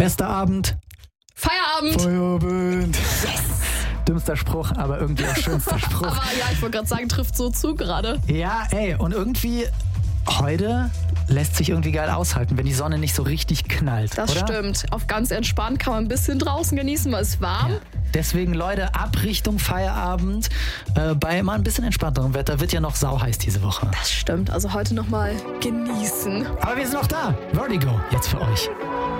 Bester Abend. Feierabend. Yes. Dümmster Spruch, aber irgendwie auch schönster Spruch. Aber ja, ich wollte gerade sagen, trifft so zu gerade. Ja, ey, und irgendwie heute lässt sich irgendwie geil aushalten, wenn die Sonne nicht so richtig knallt, Das oder? stimmt. Auf ganz entspannt kann man ein bisschen draußen genießen, weil es warm. Ja. Deswegen, Leute, ab Richtung Feierabend. Bei mal ein bisschen entspannterem Wetter wird ja noch sauheiß diese Woche. Das stimmt. Also heute nochmal genießen. Aber wir sind noch da. Vertigo, jetzt für euch.